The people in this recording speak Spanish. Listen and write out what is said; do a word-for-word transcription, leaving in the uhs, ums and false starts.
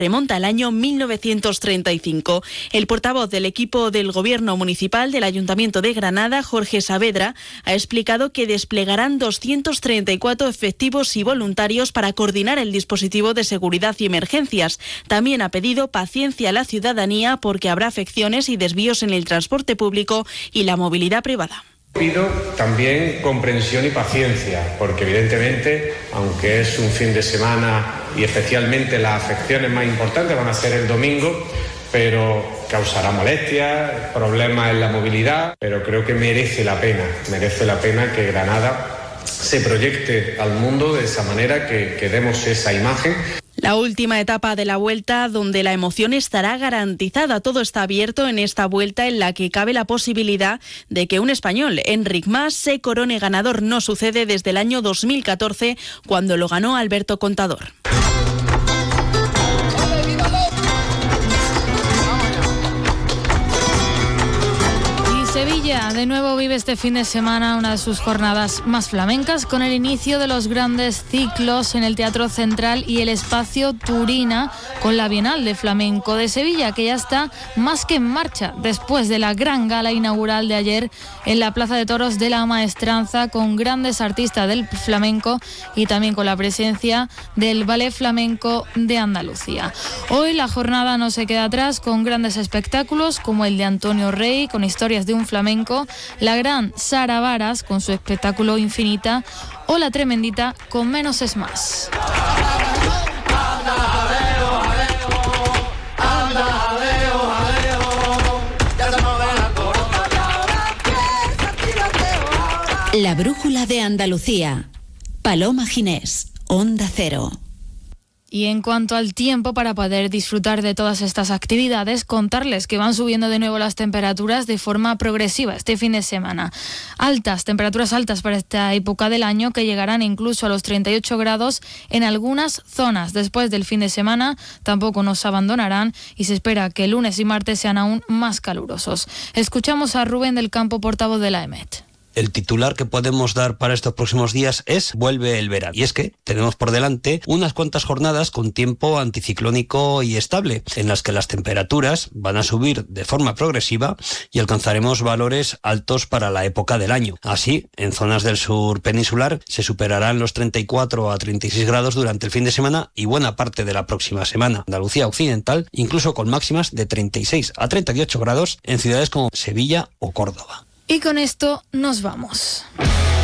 remonta al año mil novecientos treinta y cinco. El portavoz del equipo del Gobierno Municipal del Ayuntamiento de Granada, Jorge Saavedra, ha explicado que desplegarán doscientos treinta y cuatro efectivos y voluntarios para coordinar el dispositivo de seguridad y emergencias. También ha pedido paciencia a la ciudadanía porque habrá afecciones y desvíos en el transporte público y la movilidad privada. Pido también comprensión y paciencia, porque evidentemente, aunque es un fin de semana y especialmente las afecciones más importantes van a ser el domingo, pero causará molestias, problemas en la movilidad, pero creo que merece la pena, merece la pena que Granada se proyecte al mundo de esa manera, que, que demos esa imagen. La última etapa de la Vuelta, donde la emoción estará garantizada. Todo está abierto en esta Vuelta, en la que cabe la posibilidad de que un español, Enric Mas, se corone ganador. No sucede desde el año dos mil catorce, cuando lo ganó Alberto Contador. Sevilla de nuevo vive este fin de semana una de sus jornadas más flamencas, con el inicio de los grandes ciclos en el Teatro Central y el Espacio Turina, con la Bienal de Flamenco de Sevilla, que ya está más que en marcha después de la gran gala inaugural de ayer en la Plaza de Toros de la Maestranza, con grandes artistas del flamenco y también con la presencia del Ballet Flamenco de Andalucía. Hoy la jornada no se queda atrás, con grandes espectáculos como el de Antonio Rey, con historias de un flamenco, la gran Sara Varas con su espectáculo Infinita, o la Tremendita con Menos es Más. La brújula de Andalucía. Paloma Ginés, Onda Cero. Y en cuanto al tiempo, para poder disfrutar de todas estas actividades, contarles que van subiendo de nuevo las temperaturas de forma progresiva este fin de semana. Altas, temperaturas altas para esta época del año, que llegarán incluso a los treinta y ocho grados en algunas zonas. Después del fin de semana tampoco nos abandonarán y se espera que lunes y martes sean aún más calurosos. Escuchamos a Rubén del Campo, portavoz de la EMET. El titular que podemos dar para estos próximos días es vuelve el verano. Y es que tenemos por delante unas cuantas jornadas con tiempo anticiclónico y estable, en las que las temperaturas van a subir de forma progresiva y alcanzaremos valores altos para la época del año. Así, en zonas del sur peninsular se superarán los treinta y cuatro a treinta y seis grados durante el fin de semana y buena parte de la próxima semana. Andalucía occidental, incluso con máximas de treinta y seis a treinta y ocho grados en ciudades como Sevilla o Córdoba. Y con esto nos vamos.